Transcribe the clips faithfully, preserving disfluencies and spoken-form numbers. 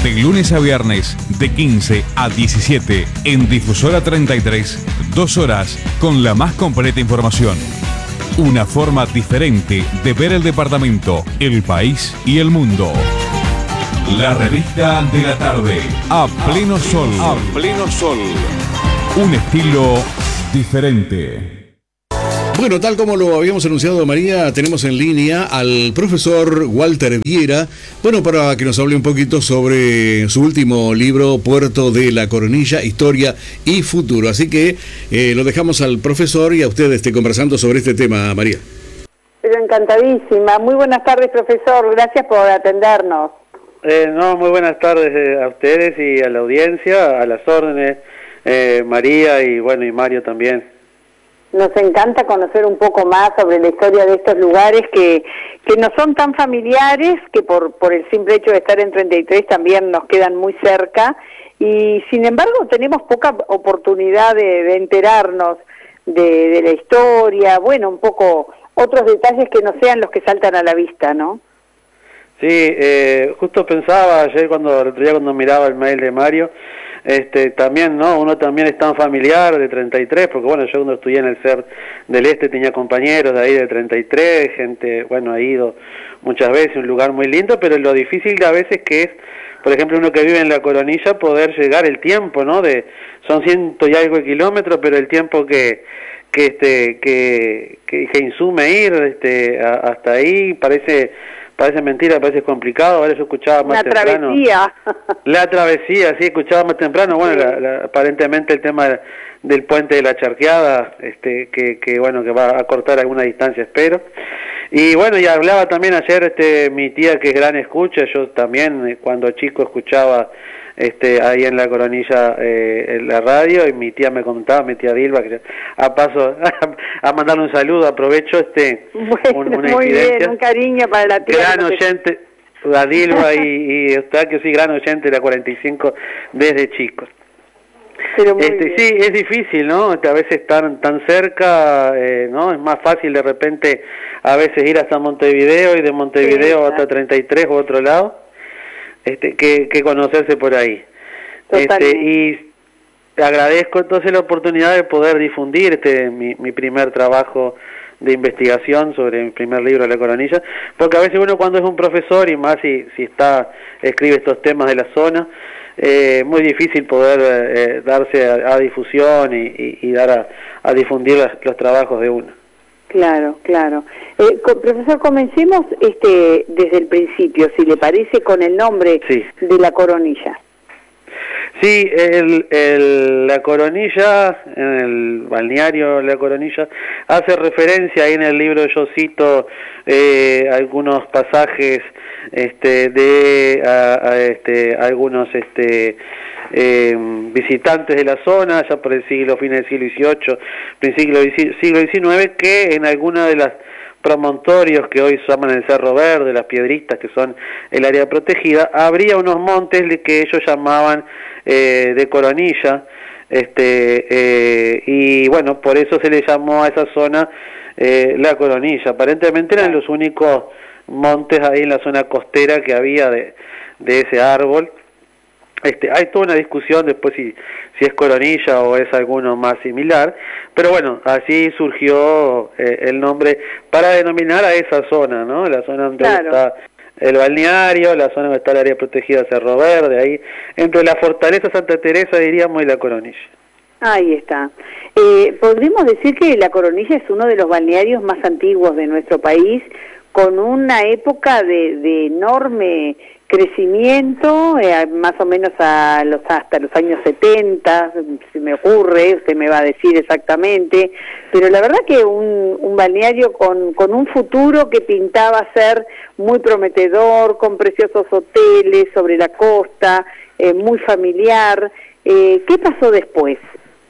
De lunes a viernes, de quince a diecisiete, en Difusora treinta y tres, dos horas con la más completa información. Una forma diferente de ver el departamento, el país y el mundo. La revista de la tarde, a pleno sol. A pleno sol. Un estilo diferente. Bueno, tal como lo habíamos anunciado, María, tenemos en línea al profesor Walter Viera, bueno, para que nos hable un poquito sobre su último libro, Puerto de la Coronilla, Historia y Futuro. Así que eh, lo dejamos al profesor y a usted esté conversando sobre este tema, María. Pero encantadísima. Muy buenas tardes, profesor. Gracias por atendernos. Eh, no, muy buenas tardes eh, a ustedes y a la audiencia, a las órdenes, eh, María y bueno, y Mario también. Nos encanta conocer un poco más sobre la historia de estos lugares que, que no son tan familiares, que por, por el simple hecho de estar en treinta y tres también nos quedan muy cerca, y sin embargo tenemos poca oportunidad de, de enterarnos de, de la historia, bueno, un poco otros detalles que no sean los que saltan a la vista, ¿no? Sí, eh, justo pensaba ayer cuando, el otro día cuando miraba el mail de Mario, este, también, ¿no? Uno también es tan familiar de treinta y tres, porque bueno, yo cuando estudié en el C E R del Este tenía compañeros de ahí de treinta y tres, gente, bueno, ha ido muchas veces, un lugar muy lindo, pero lo difícil a veces que es, por ejemplo, uno que vive en la Coronilla, poder llegar el tiempo, ¿no? De, son ciento y algo de kilómetros, pero el tiempo que, que este, que, que, que insume ir, este, a, hasta ahí, parece... Parece mentira, parece complicado. Ahora yo escuchaba más Una temprano. travesía. La travesía, sí, escuchaba más temprano. Bueno, sí. la, la, aparentemente el tema del puente de la Charqueada, este, que, que bueno, que va a cortar alguna distancia, espero. Y bueno, y hablaba también ayer este, mi tía que es gran escucha. Yo también, eh, cuando chico, escuchaba este, ahí en la Coronilla eh, en la radio, y mi tía me contaba, mi tía Dilba, que a paso a, a mandarle un saludo, aprovecho este bueno, un, una muy incidencia. bien, un cariño para la tía. Gran oyente, la Dilba, y, y usted que sí, gran oyente de la cuarenta y cinco desde chicos. Pero muy este, bien. sí, es difícil, ¿no? A veces estar tan cerca, eh, ¿no? Es más fácil de repente a veces ir hasta Montevideo y de Montevideo sí, hasta treinta y tres u otro lado, este, que, que conocerse por ahí. Este, y agradezco entonces la oportunidad de poder difundir este mi, mi primer trabajo de investigación sobre mi primer libro de la Coronilla, porque a veces uno cuando es un profesor, y más si, si está escribe estos temas de la zona, es eh, muy difícil poder eh, darse a, a difusión y, y, y dar a, a difundir los, los trabajos de uno. Claro, claro. Eh, co profesor, comencemos este desde el principio, si le parece, con el nombre sí. de la Coronilla. Sí, el, el, la Coronilla, en el balneario La Coronilla, hace referencia, ahí en el libro yo cito eh, algunos pasajes este, de a, a, este, algunos este, eh, visitantes de la zona, ya por el siglo, fines del siglo dieciocho, principio del siglo diecinueve, que en alguna de las promontorios que hoy se llaman el Cerro Verde, las Piedristas, que son el área protegida, habría unos montes que ellos llamaban eh, de Coronilla, este eh, y bueno, por eso se le llamó a esa zona eh, la Coronilla. Aparentemente eran los únicos montes ahí en la zona costera que había de, de ese árbol. Este, hay toda una discusión después si, si es Coronilla o es alguno más similar, pero bueno, así surgió eh, el nombre para denominar a esa zona, ¿no? La zona donde claro. está el balneario, la zona donde está el área protegida Cerro Verde, ahí entre la Fortaleza Santa Teresa, diríamos, y la Coronilla. Ahí está. Eh, podríamos decir que la Coronilla es uno de los balnearios más antiguos de nuestro país, con una época de, de enorme crecimiento, eh, más o menos a los hasta los años setenta, si me ocurre, usted me va a decir exactamente, pero la verdad que un, un balneario con, con un futuro que pintaba ser muy prometedor, con preciosos hoteles sobre la costa, eh, muy familiar. Eh, ¿qué pasó después?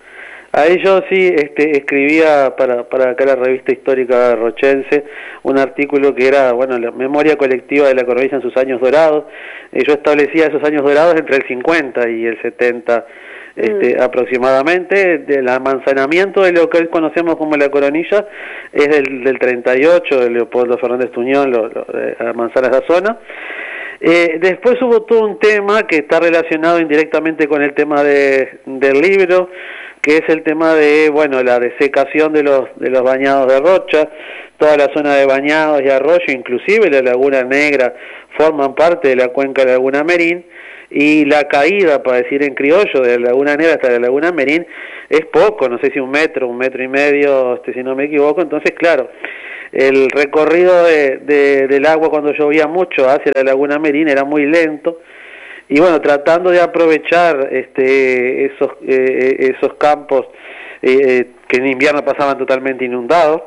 Ahí yo sí este, escribía para, para acá la revista histórica rochense un artículo que era, bueno, la memoria colectiva de la Coronilla en sus años dorados. Eh, yo establecía esos años dorados entre el cincuenta y el setenta este, mm. aproximadamente. Del amanzanamiento de lo que hoy conocemos como la Coronilla es del, del treinta y ocho, de Leopoldo Fernández Tuñón, lo, lo, amanzana esa zona. Eh, después hubo todo un tema que está relacionado indirectamente con el tema de, del libro, que es el tema de, bueno, la desecación de los de los bañados de Rocha. Toda la zona de bañados y arroyo, inclusive la Laguna Negra, forman parte de la cuenca de Laguna Merín, y la caída, para decir en criollo, de la Laguna Negra hasta la Laguna Merín es poco, no sé si un metro, un metro y medio, este, si no me equivoco. Entonces, claro, el recorrido de, de, del agua cuando llovía mucho hacia la Laguna Merín era muy lento, y bueno, tratando de aprovechar este, esos, eh, esos campos eh, que en invierno pasaban totalmente inundados,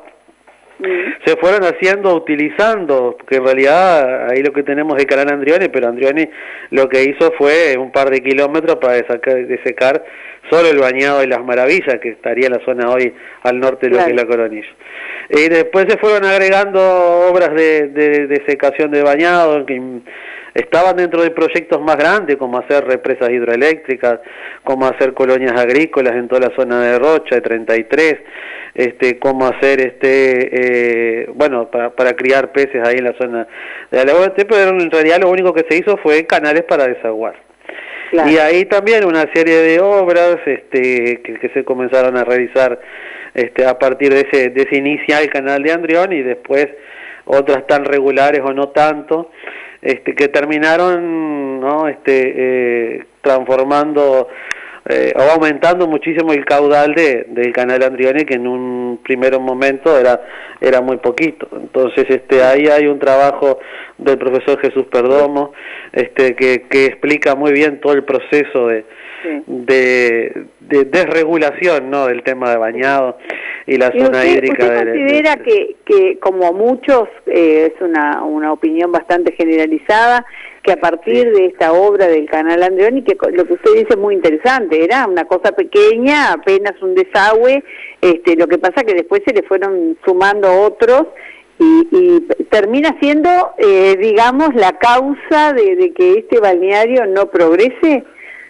se fueron haciendo, utilizando, porque en realidad ahí lo que tenemos es el canal Andrioni, pero Andrioni lo que hizo fue un par de kilómetros para desacar, desecar solo el bañado de Las Maravillas, que estaría en la zona hoy al norte de lo que es la Coronilla. Y después se fueron agregando obras de, de, de secación de bañado, que estaban dentro de proyectos más grandes, como hacer represas hidroeléctricas, como hacer colonias agrícolas en toda la zona de Rocha, de treinta y tres, este, como hacer, este, eh, bueno, para, para criar peces ahí en la zona de la Laguna, pero en realidad lo único que se hizo fue canales para desaguar. Claro. Y ahí también una serie de obras este, que, que se comenzaron a realizar este, a partir de ese, de ese inicial canal de Andrioni, y después otras tan regulares o no tanto, este, que terminaron, ¿no?, este, eh, transformando eh, o aumentando muchísimo el caudal de, del canal Andrioni, que en un primer momento era era muy poquito. Entonces, este, ahí hay un trabajo del profesor Jesús Perdomo, este, que, que explica muy bien todo el proceso de, sí. de, de desregulación, ¿no?, del tema de bañado y la ¿Y zona usted, hídrica. ¿Usted considera de, de, que, que, como muchos, eh, es una, una opinión bastante generalizada, que a partir sí. de esta obra del canal Andrioni, que lo que usted dice es muy interesante, era una cosa pequeña, apenas un desagüe, este, lo que pasa que después se le fueron sumando otros, y, y termina siendo, eh, digamos, la causa de, de que este balneario no progrese?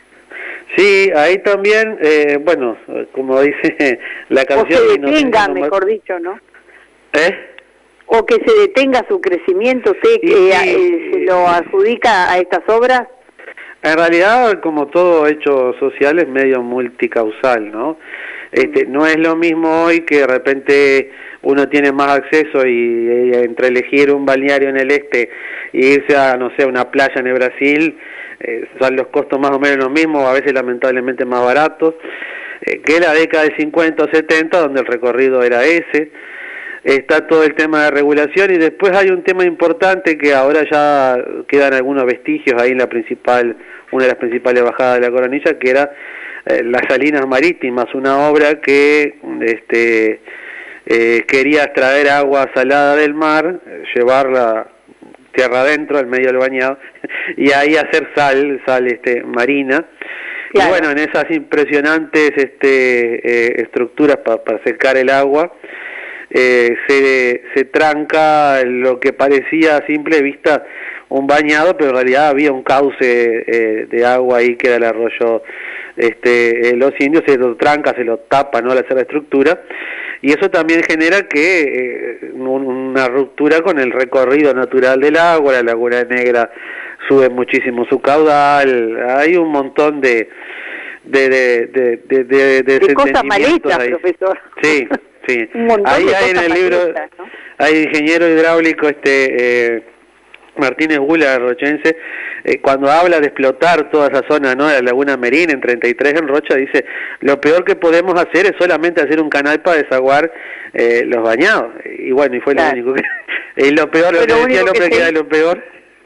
Sí, ahí también, eh, bueno, como dice la canción... O se detenga, no, no, mejor dicho, ¿no? ¿Eh? O que se detenga su crecimiento, ¿usted sí, eh, eh, se lo adjudica a estas obras? En realidad, como todo hecho social, es medio multicausal, ¿no? Este, no es lo mismo hoy que de repente uno tiene más acceso y, y entre elegir un balneario en el este y irse a, no sé, una playa en el Brasil, eh, son los costos más o menos los mismos, a veces lamentablemente más baratos, eh, que la década del cincuenta o setenta, donde el recorrido era ese. Está todo el tema de regulación, y después hay un tema importante que ahora ya quedan algunos vestigios ahí en la principal, una de las principales bajadas de la Coronilla, que era eh, las salinas marítimas, una obra que este eh, quería extraer agua salada del mar, llevarla tierra adentro, al medio del bañado, y ahí hacer sal, sal este marina. Claro. Y bueno, en esas impresionantes este eh, estructuras para pa secar el agua, Eh, se, se tranca lo que parecía a simple vista un bañado, pero en realidad había un cauce eh, de agua ahí que era el arroyo este, eh, Los Indios, se lo tranca, se lo tapa, ¿no?, al hacer la estructura, y eso también genera que eh, un, una ruptura con el recorrido natural del agua. La Laguna Negra sube muchísimo su caudal, hay un montón de de de de de, de, de, de cosas maletas, profesor. Sí. Sí, ahí hay en el libro, ¿no? Hay ingeniero hidráulico este eh, Martínez Gula, rochense, eh, cuando habla de explotar toda esa zona, ¿no?, de la Laguna Merín, en treinta y tres en Rocha, dice, lo peor que podemos hacer es solamente hacer un canal para desaguar eh, los bañados. Y bueno, y fue claro. lo único que... y lo peor, lo que decía el hombre que, que era lo peor.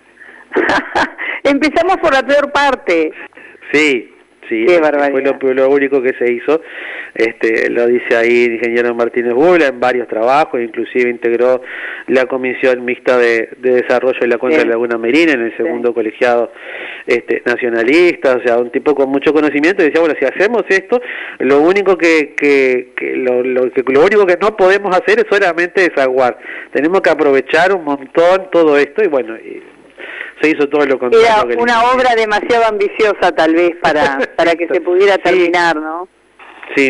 Empezamos por la peor parte. Sí. Sí, fue lo, lo único que se hizo, este, lo dice ahí el ingeniero Martínez Bula en varios trabajos, inclusive integró la comisión mixta de, de desarrollo de la cuenca sí. de Laguna Merín en el segundo sí. colegiado este, nacionalista, o sea, un tipo con mucho conocimiento, y decía, bueno, si hacemos esto, lo único que, que, que, lo, lo, que lo único que no podemos hacer es solamente desaguar, tenemos que aprovechar un montón todo esto, y bueno, y, se hizo todo lo contrario. Era una obra demasiado ambiciosa tal vez para para que se pudiera terminar, ¿no? Sí,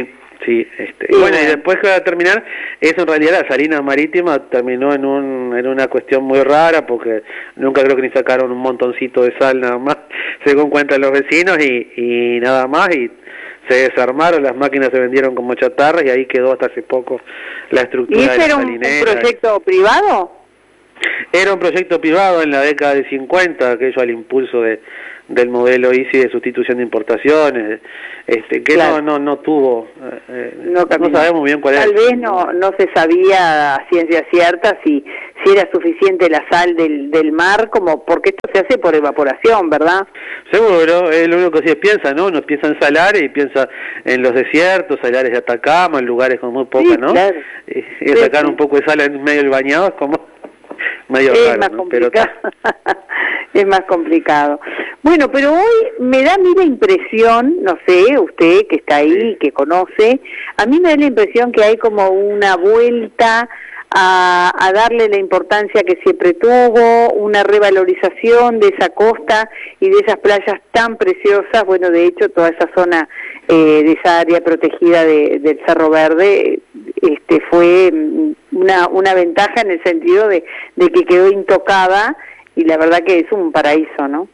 Sí, este, y bueno, y después que va a terminar, eso en realidad la salina marítima terminó en un en una cuestión muy rara, porque nunca creo que ni sacaron un montoncito de sal nada más, según cuentan los vecinos, y, y nada más, y se desarmaron, las máquinas se vendieron como chatarras, y ahí quedó hasta hace poco la estructura ¿Y de ese la era un, salinera. un proyecto privado? Era un proyecto privado en la década de cincuenta, aquello al impulso de del modelo I C I de sustitución de importaciones, este que claro. no no no tuvo, eh, no, no sabemos bien cuál Tal es. Tal vez no no se sabía a ciencia cierta si si era suficiente la sal del del mar, como porque esto se hace por evaporación, ¿verdad? Seguro, es lo único que se piensa, ¿no? Uno piensa en salares y piensa en los desiertos, salares de Atacama, en lugares con muy poca, sí, ¿no? Claro. Y, y sí, sacar sí. un poco de sal en medio del bañado es como medio es raro, más ¿no? complicado. Pero es más complicado. Bueno, pero hoy me da a mí la impresión, no sé, usted que está ahí, que conoce, a mí me da la impresión que hay como una vuelta a, a darle la importancia que siempre tuvo, una revalorización de esa costa y de esas playas tan preciosas. Bueno, de hecho, toda esa zona eh, de esa área protegida de, del Cerro Verde este, fue una, una ventaja en el sentido de, de que quedó intocada, y la verdad que es un paraíso, ¿no?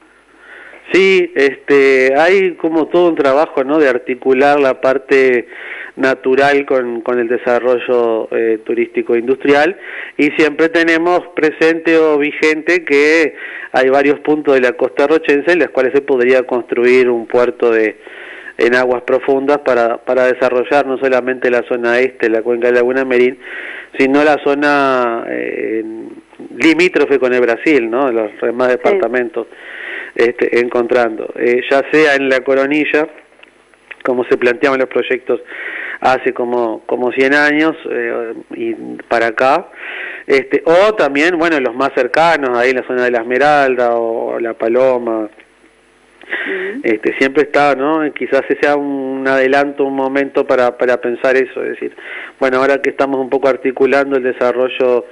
Sí, este, hay como todo un trabajo, ¿no?, de articular la parte natural con, con el desarrollo eh, turístico industrial, y siempre tenemos presente o vigente que hay varios puntos de la costa rochense en los cuales se podría construir un puerto de en aguas profundas para, para desarrollar no solamente la zona este, la cuenca de Laguna Merín, sino la zona eh, limítrofe con el Brasil, ¿no?, los demás departamentos. Sí. Este, encontrando, eh, ya sea en la Coronilla, como se planteaban los proyectos hace como como cien años eh, y para acá, este, o también, bueno, los más cercanos, ahí en la zona de la Esmeralda o la Paloma, uh-huh. este, siempre está, ¿no? Quizás ese sea un adelanto, un momento para, para pensar eso, es decir, bueno, ahora que estamos un poco articulando el desarrollo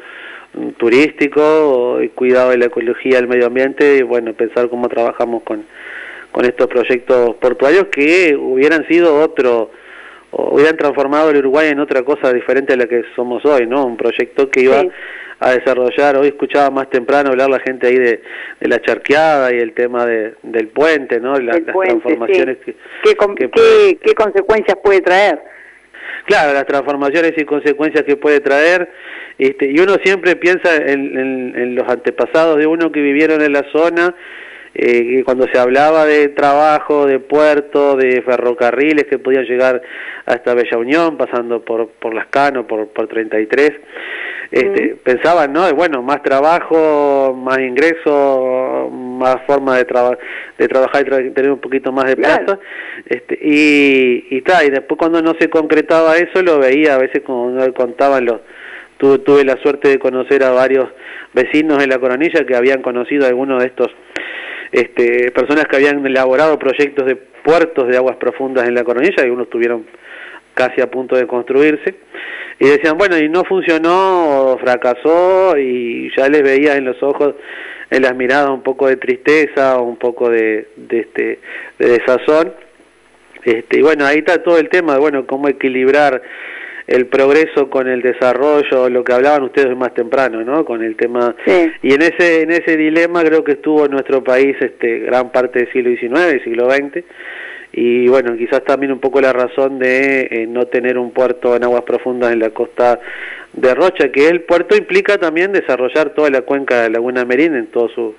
turístico y cuidado de la ecología del medio ambiente, y bueno, pensar cómo trabajamos con, con estos proyectos portuarios que hubieran sido otro, o hubieran transformado el Uruguay en otra cosa diferente a la que somos hoy, ¿no? Un proyecto que iba sí. a desarrollar, hoy escuchaba más temprano hablar la gente ahí de, de la charqueada y el tema de, del puente, ¿no? La, las puente, transformaciones sí. que, ¿Qué, que ¿Qué, ¿Qué consecuencias puede traer? Claro, las transformaciones y consecuencias que puede traer, este, y uno siempre piensa en, en, en los antepasados de uno que vivieron en la zona, eh, cuando se hablaba de trabajo, de puerto, de ferrocarriles que podían llegar hasta Bella Unión, pasando por por Lascano, por por treinta y tres, este, mm. pensaban, ¿no?, bueno, más trabajo, más ingreso, más forma de, traba de trabajar y tra tener un poquito más de plata, claro. este, y y, ta, y después cuando no se concretaba eso, lo veía a veces como no contaban los tuve, tuve la suerte de conocer a varios vecinos en la Coronilla que habían conocido a algunos de estos este, personas que habían elaborado proyectos de puertos de aguas profundas en la Coronilla, y algunos estuvieron casi a punto de construirse, y decían, bueno, y no funcionó, fracasó, y ya les veía en los ojos, en las miradas, un poco de tristeza, un poco de, de, este, de desazón, este, y bueno, ahí está todo el tema de, bueno, cómo equilibrar el progreso con el desarrollo, lo que hablaban ustedes más temprano, ¿no?, con el tema, sí. y en ese en ese dilema creo que estuvo nuestro país este gran parte del siglo diecinueve y siglo veinte, y bueno, quizás también un poco la razón de eh, no tener un puerto en aguas profundas en la costa de Rocha, que el puerto implica también desarrollar toda la cuenca de Laguna Merín en todo su,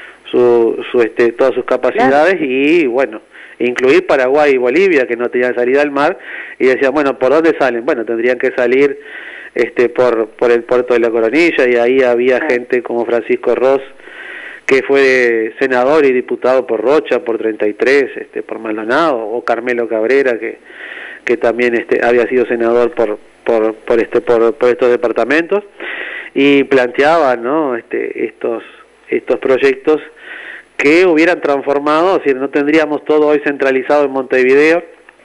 su, su este todas sus capacidades, claro. y bueno, incluir Paraguay y Bolivia, que no tenían salida al mar, y decían, bueno, ¿por dónde salen? Bueno, tendrían que salir este por por el puerto de la Coronilla, y ahí había gente como Francisco Ross, que fue senador y diputado por Rocha, por treinta y tres, este, por Maldonado, o Carmelo Cabrera, que que también este había sido senador por por por este por, por estos departamentos, y planteaban, ¿no?, este estos estos proyectos que hubieran transformado, es decir, no tendríamos todo hoy centralizado en Montevideo,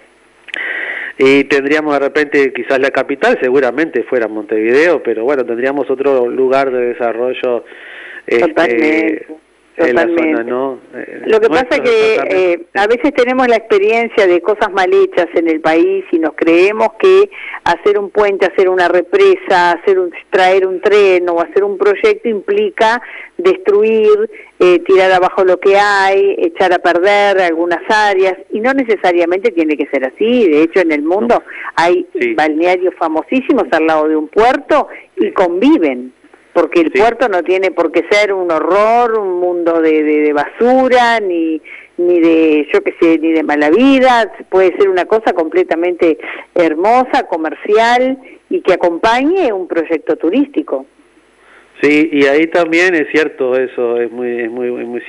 y tendríamos de repente quizás la capital, seguramente fuera Montevideo, pero bueno, tendríamos otro lugar de desarrollo este, en la Totalmente. zona, ¿no? Eh, Lo que pasa es que eh, a veces tenemos la experiencia de cosas mal hechas en el país y nos creemos que hacer un puente, hacer una represa, hacer un, traer un tren o hacer un proyecto implica destruir, eh, tirar abajo lo que hay, echar a perder algunas áreas, y no necesariamente tiene que ser así. De hecho, en el mundo no. hay sí. balnearios famosísimos al lado de un puerto y conviven. Porque el sí. puerto no tiene por qué ser un horror, un mundo de, de, de basura, ni ni de, yo qué sé, ni de mala vida. Puede ser una cosa completamente hermosa, comercial, y que acompañe un proyecto turístico. Sí, y ahí también es cierto eso, es muy, es muy, muy